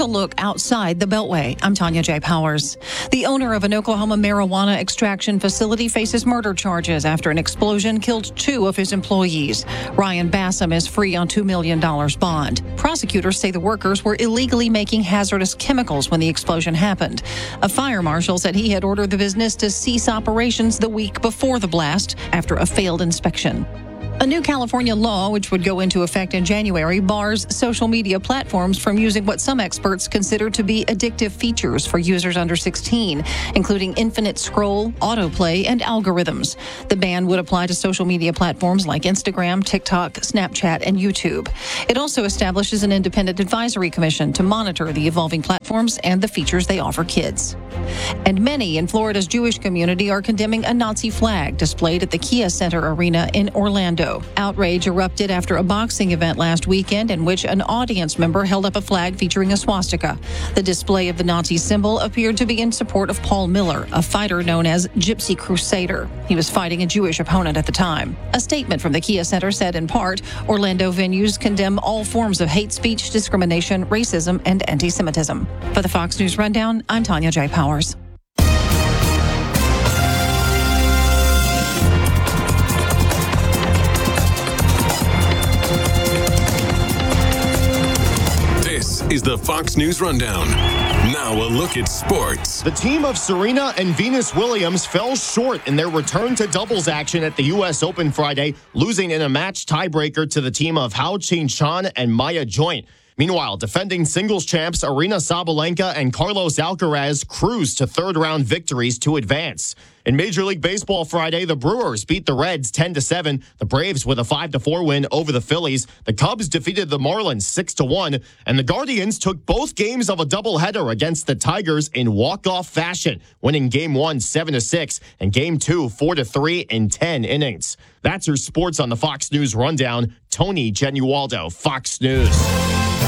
a look outside the Beltway. I'm Tanya J. Powers. The owner of an Oklahoma marijuana extraction facility faces murder charges after an explosion killed 2 of his employees. Ryan Bassam is free on $2 million bond. Prosecutors say the workers were illegally making hazardous chemicals when the explosion happened. A fire marshal said he had ordered the business to cease operations the week before the blast after a failed inspection. A new California law, which would go into effect in January, bars social media platforms from using what some experts consider to be addictive features for users under 16, including infinite scroll, autoplay, and algorithms. The ban would apply to social media platforms like Instagram, TikTok, Snapchat, and YouTube. It also establishes an independent advisory commission to monitor the evolving platforms and the features they offer kids. And many in Florida's Jewish community are condemning a Nazi flag displayed at the Kia Center Arena in Orlando. Outrage erupted after a boxing event last weekend in which an audience member held up a flag featuring a swastika. The display of the Nazi symbol appeared to be in support of Paul Miller, a fighter known as Gypsy Crusader. He was fighting a Jewish opponent at the time. A statement from the Kia Center said, in part, Orlando venues condemn all forms of hate speech, discrimination, racism, and anti-Semitism. For the Fox News Rundown, I'm Tanya J. Powers. Is the Fox News Rundown. Now a look at sports. The team of Serena and Venus Williams fell short in their return to doubles action at the U.S. Open Friday, losing in a match tiebreaker to the team of Hao Qingchen and Maya Joint. Meanwhile, defending singles champs Aryna Sabalenka and Carlos Alcaraz cruised to third-round victories to advance. In Major League Baseball Friday, the Brewers beat the Reds 10-7. The Braves with a 5-4 win over the Phillies. The Cubs defeated the Marlins 6-1. And the Guardians took both games of a doubleheader against the Tigers in walk-off fashion, winning Game 1 7-6 and Game 2 4-3 in 10 innings. That's your sports on the Fox News Rundown. Tony Genualdo, Fox News.